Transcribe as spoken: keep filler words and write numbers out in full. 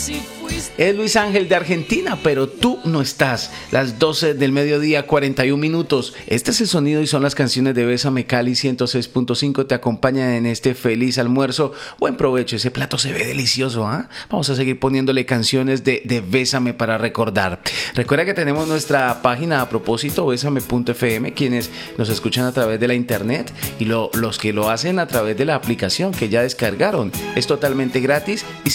Es Luis Ángel de Argentina, pero tú no estás. Las doce del mediodía, cuarenta y un minutos. Este es el sonido y son las canciones de Bésame. Cali ciento seis punto cinco te acompañan en este feliz almuerzo. Buen provecho, ese plato se ve delicioso, ¿ah? ¿eh? Vamos a seguir poniéndole canciones de, de Bésame para recordar. Recuerda que tenemos nuestra página a propósito, bésame punto efe eme, quienes nos escuchan a través de la internet y lo, los que lo hacen a través de la aplicación que ya descargaron. Es totalmente gratis y